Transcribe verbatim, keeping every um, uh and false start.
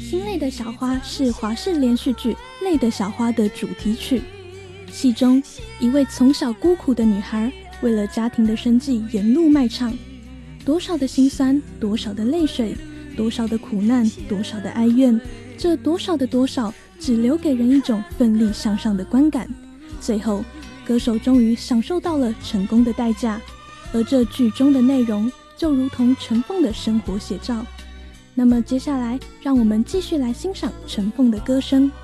心累的小花是华视连续剧《累的小花》的主题曲。戏中，一位从小孤苦的女孩，为了家庭的生计沿路卖唱，多少的辛酸，多少的泪水，多少的苦难，多少的哀怨，这多少的多少，只留给人一种奋力向上的观感。最后，歌手终于享受到了成功的代价，而这剧中的内容就如同陈凤的生活写照。那么接下来，让我们继续来欣赏陈凤的歌声。